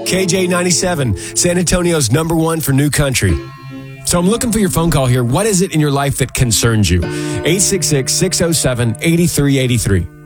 KJ97, San Antonio's #1 for new country. So I'm looking for your phone call here. What is it in your life that concerns you? 866-607-8383.